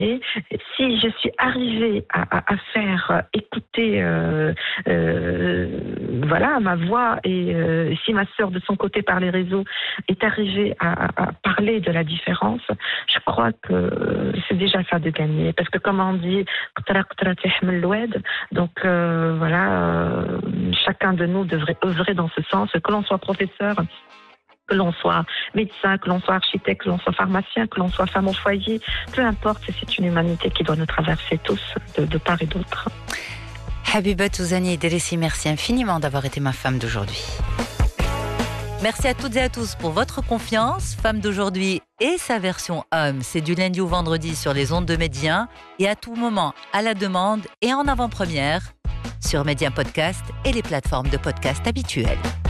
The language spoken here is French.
Et si je suis arrivée à faire écouter voilà, ma voix, et si ma sœur de son côté par les réseaux est arrivée à parler de la différence, je crois que c'est déjà ça de gagner. Parce que comme on dit, donc voilà, chacun de nous devrait œuvrer dans ce sens, que l'on soit professeur, que l'on soit médecin, que l'on soit architecte, que l'on soit pharmacien, que l'on soit femme au foyer, peu importe, c'est une humanité qui doit nous traverser tous, de part et d'autre. Habiba Touzani Idrissi, merci infiniment d'avoir été ma femme d'aujourd'hui. Merci à toutes et à tous pour votre confiance. Femme d'aujourd'hui et sa version homme, c'est du lundi au vendredi sur les ondes de Média et à tout moment à la demande et en avant-première sur Média Podcast et les plateformes de podcast habituelles.